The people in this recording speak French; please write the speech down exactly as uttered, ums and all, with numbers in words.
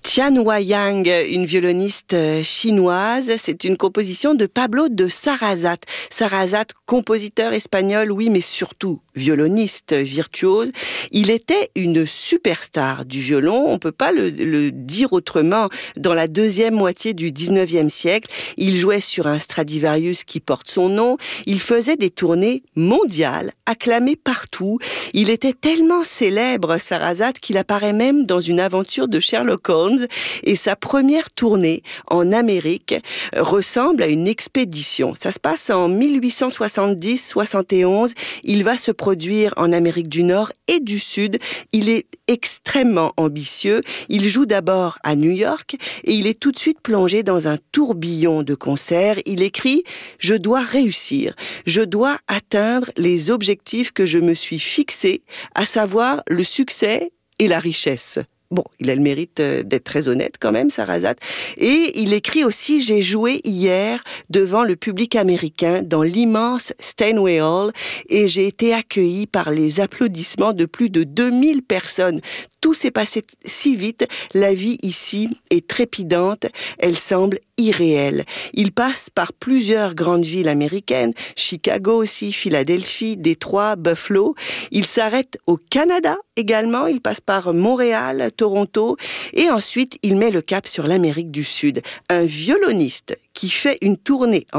Tian Huayang, une violoniste chinoise, c'est une composition de Pablo de Sarasate. Sarasate, compositeur espagnol, oui, mais surtout violoniste virtuose. Il était une superstar du violon, on peut pas le, le dire autrement. Dans la deuxième moitié du dix-neuvième siècle, il jouait sur un Stradivarius qui porte son nom. Il faisait des tournées mondiales, acclamé partout. Il était tellement célèbre, Sarasate, qu'il apparaît même dans une aventure de Sherlock Holmes. Et sa première tournée en Amérique ressemble à une expédition. Ça se passe en mille huit cent soixante-dix soixante et onze. Il va se produire en Amérique du Nord et du Sud. Il est extrêmement ambitieux. Il joue d'abord à New York et il est tout de suite plongé dans un tourbillon de concerts. Il écrit « Je dois réussir. Je dois atteindre les objectifs que je me suis fixés, à savoir le succès et la richesse. » Bon, il a le mérite d'être très honnête quand même, Sarasate. Et il écrit aussi « J'ai joué hier devant le public américain dans l'immense Steinway Hall et j'ai été accueilli par les applaudissements de plus de deux mille personnes. Tout s'est passé si vite, la vie ici est trépidante, elle semble irréelle. » Il passe par plusieurs grandes villes américaines, Chicago aussi, Philadelphie, Détroit, Buffalo. Il s'arrête au Canada également, il passe par Montréal, Toronto, et ensuite il met le cap sur l'Amérique du Sud. Un violoniste qui fait une tournée en